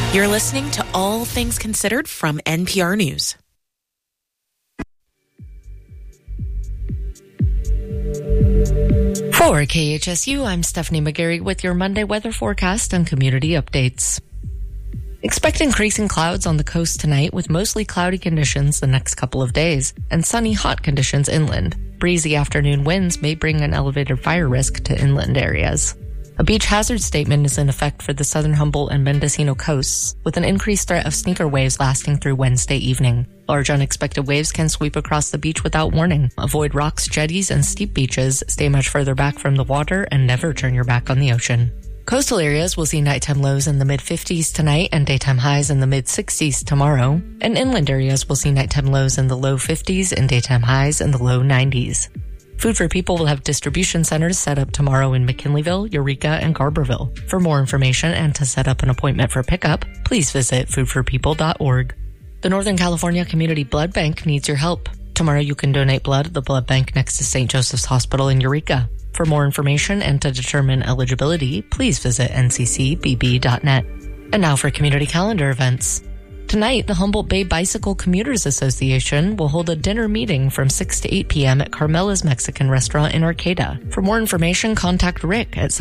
You're listening to All Things Considered from NPR News. For KHSU, I'm Stephanie McGarry with your Monday weather forecast and community updates. Expect increasing clouds on the coast tonight with mostly cloudy conditions the next couple of days and sunny, hot conditions inland. Breezy afternoon winds may bring an elevated fire risk to inland areas. A beach hazard statement is in effect for the southern Humboldt and Mendocino coasts, with an increased threat of sneaker waves lasting through Wednesday evening. Large unexpected waves can sweep across the beach without warning. Avoid rocks, jetties, and steep beaches, stay much further back from the water, and never turn your back on the ocean. Coastal areas will see nighttime lows in the mid-50s tonight and daytime highs in the mid-60s tomorrow. And inland areas will see nighttime lows in the low 50s and daytime highs in the low 90s. Food for People will have distribution centers set up tomorrow in McKinleyville, Eureka, and Garberville. For more information and to set up an appointment for pickup, please visit foodforpeople.org. The Northern California Community Blood Bank needs your help. Tomorrow you can donate blood at the blood bank next to St. Joseph's Hospital in Eureka. For more information and to determine eligibility, please visit nccbb.net. And now for community calendar events. Tonight, the Humboldt Bay Bicycle Commuters Association will hold a dinner meeting from 6 to 8 p.m. at Carmela's Mexican Restaurant in Arcata. For more information, contact Rick at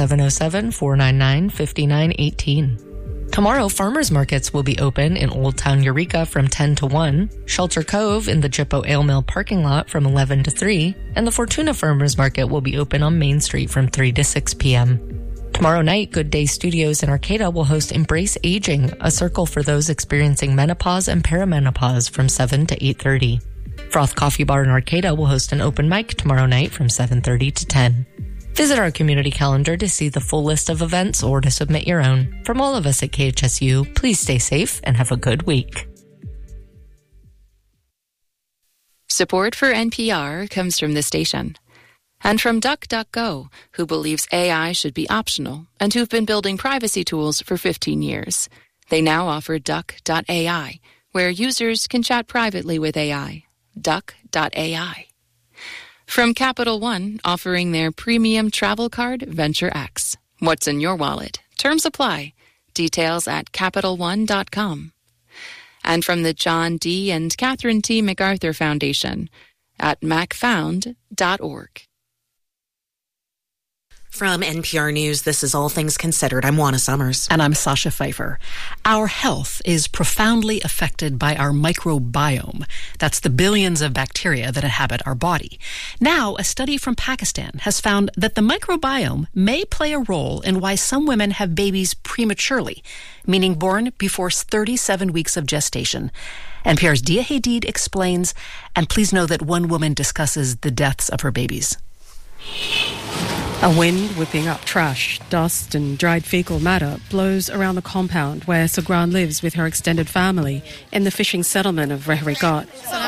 707-499-5918. Tomorrow, farmers markets will be open in Old Town Eureka from 10 to 1, Shelter Cove in the Jippo Ale Mill parking lot from 11 to 3, and the Fortuna Farmers Market will be open on Main Street from 3 to 6 p.m. Tomorrow night, Good Day Studios in Arcata will host Embrace Aging, a circle for those experiencing menopause and perimenopause from 7 to 8:30. Froth Coffee Bar in Arcata will host an open mic tomorrow night from 7:30 to 10. Visit our community calendar to see the full list of events or to submit your own. From all of us at KHSU, please stay safe and have a good week. Support for NPR comes from the station and from DuckDuckGo, who believes AI should be optional and who've been building privacy tools for 15 years. They now offer Duck.ai, where users can chat privately with AI. Duck.ai. From Capital One, offering their premium travel card, Venture X. What's in your wallet? Terms apply. Details at CapitalOne.com. And from the John D. and Catherine T. MacArthur Foundation at macfound.org. From NPR News, this is All Things Considered. I'm Juana Summers. And I'm Sasha Pfeiffer. Our health is profoundly affected by our microbiome. That's the billions of bacteria that inhabit our body. Now, a study from Pakistan has found that the microbiome may play a role in why some women have babies prematurely, meaning born before 37 weeks of gestation. NPR's Dia Hadid explains, and please know that one woman discusses the deaths of her babies. A wind whipping up trash, dust and dried fecal matter blows around the compound where Sagran lives with her extended family in the fishing settlement of Rehrigat.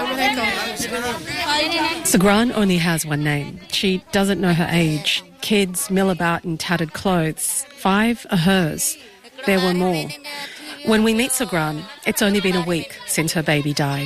Sagran only has one name. She doesn't know her age. Kids mill about in tattered clothes. 5 are hers. There were more. When we meet Sagran, it's only been a week since her baby died.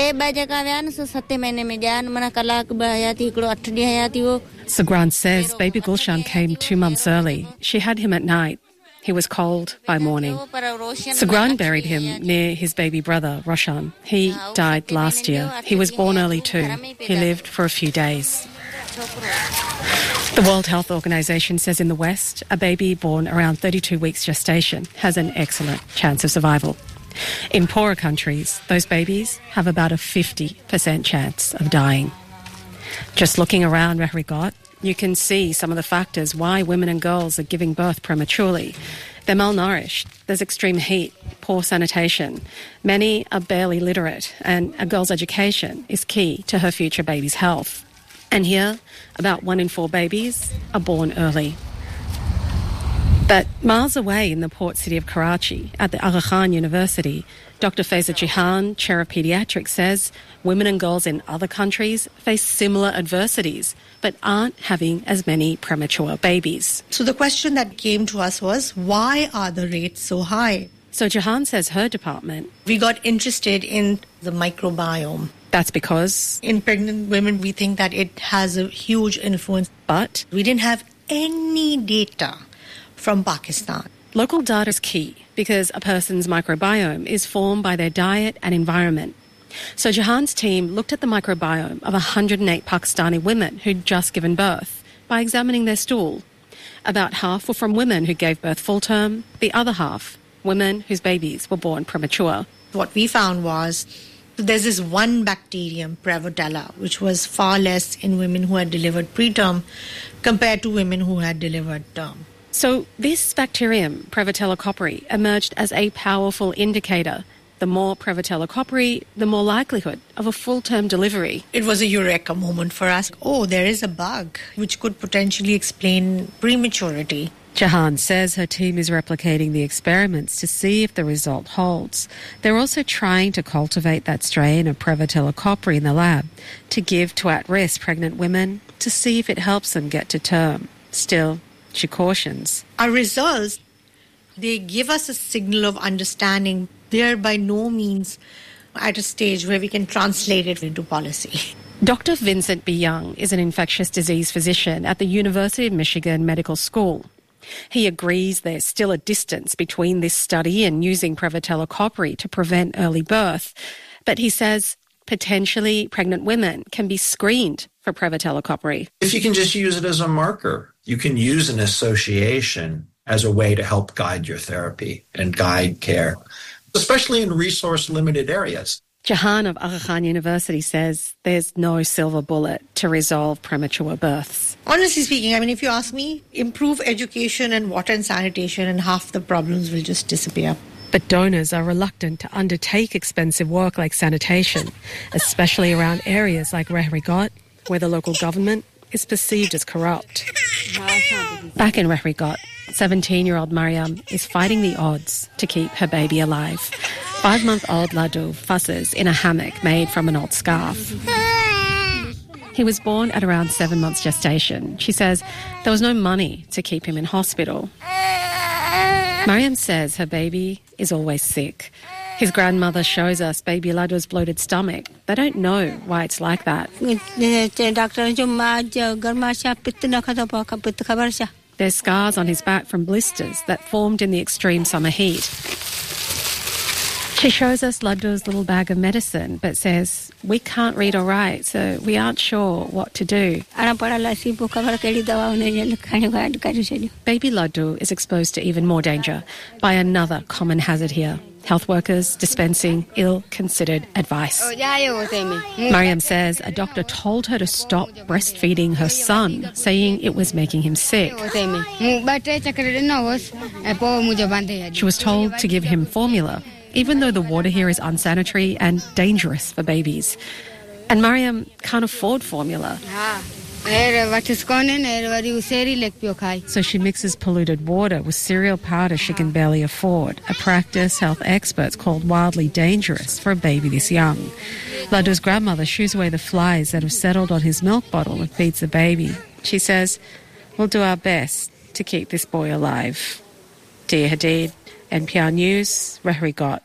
Sagran says baby Gulshan came 2 months early. She had him at night. He was cold by morning. Sagran buried him near his baby brother, Roshan. He died last year. He was born early too. He lived for a few days. The World Health Organization says in the West, a baby born around 32 weeks gestation has an excellent chance of survival. In poorer countries, those babies have about a 50% chance of dying. Just looking around Rehrigat, you can see some of the factors why women and girls are giving birth prematurely. They're malnourished, there's extreme heat, poor sanitation. Many are barely literate, and a girl's education is key to her future baby's health. And here, about 1 in 4 babies are born early. But miles away in the port city of Karachi, at the Aga Khan University, Dr. Faiza Jihan, chair of pediatrics, says women and girls in other countries face similar adversities, but aren't having as many premature babies. So the question that came to us was, why are the rates so high? So Jihan says her department, we got interested in the microbiome. That's because in pregnant women, we think that it has a huge influence. But we didn't have any data from Pakistan. Local data is key because a person's microbiome is formed by their diet and environment. So Jahan's team looked at the microbiome of 108 Pakistani women who'd just given birth by examining their stool. About half were from women who gave birth full term, the other half, women whose babies were born premature. What we found was there's this one bacterium, Prevotella, which was far less in women who had delivered preterm compared to women who had delivered term. So this bacterium, Prevotella copperi, emerged as a powerful indicator. The more Prevotella copperi, the more likelihood of a full-term delivery. It was a eureka moment for us. Oh, there is a bug which could potentially explain prematurity. Jahan says her team is replicating the experiments to see if the result holds. They're also trying to cultivate that strain of Prevotella copperi in the lab to give to at-risk pregnant women to see if it helps them get to term. Still, she cautions. Our results, they give us a signal of understanding. They are by no means at a stage where we can translate it into policy. Dr. Vincent B. Young is an infectious disease physician at the University of Michigan Medical School. He agrees there's still a distance between this study and using Prevotella copperi to prevent early birth, but he says potentially pregnant women can be screened for Prevotella copperi. If you can just use it as a marker, you can use an association as a way to help guide your therapy and guide care, especially in resource-limited areas. Jahan of Aga Khan University says there's no silver bullet to resolve premature births. Honestly speaking, if you ask me, improve education and water and sanitation and half the problems will just disappear. But donors are reluctant to undertake expensive work like sanitation, especially around areas like Rehrigot, where the local government is perceived as corrupt. Back in Rehrigot, 17-year-old Mariam is fighting the odds to keep her baby alive. 5-month-old Laddu fusses in a hammock made from an old scarf. He was born at around 7 months gestation. She says there was no money to keep him in hospital. Mariam says her baby is always sick. His grandmother shows us baby Laddu's bloated stomach. They don't know why it's like that. There's scars on his back from blisters that formed in the extreme summer heat. She shows us Laddu's little bag of medicine, but says, we can't read or write, so we aren't sure what to do. Baby Laddu is exposed to even more danger by another common hazard here. Health workers dispensing ill-considered advice. Mariam says a doctor told her to stop breastfeeding her son, saying it was making him sick. She was told to give him formula, even though the water here is unsanitary and dangerous for babies. And Mariam can't afford formula. So she mixes polluted water with cereal powder she can barely afford, a practice health experts called wildly dangerous for a baby this young. Laddu's grandmother shoos away the flies that have settled on his milk bottle and feeds the baby. She says, we'll do our best to keep this boy alive. Dia Hadid, NPR News, Rehrigot.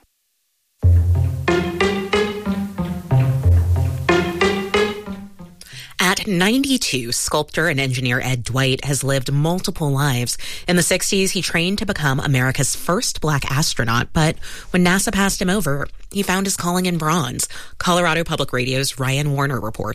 At 92, sculptor and engineer Ed Dwight has lived multiple lives. In the 60s, he trained to become America's first black astronaut, but when NASA passed him over, he found his calling in bronze. Colorado Public Radio's Ryan Warner reports.